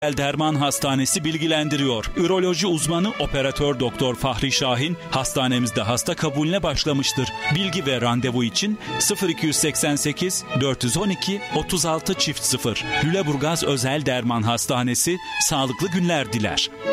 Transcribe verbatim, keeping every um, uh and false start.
Derman Hastanesi bilgilendiriyor. Üroloji uzmanı operatör doktor Fahri Şahin hastanemizde hasta kabulüne başlamıştır. Bilgi ve randevu için sıfır iki seksen sekiz dört yüz on iki otuz altı çift sıfır. Lüleburgaz Özel Derman Hastanesi sağlıklı günler diler.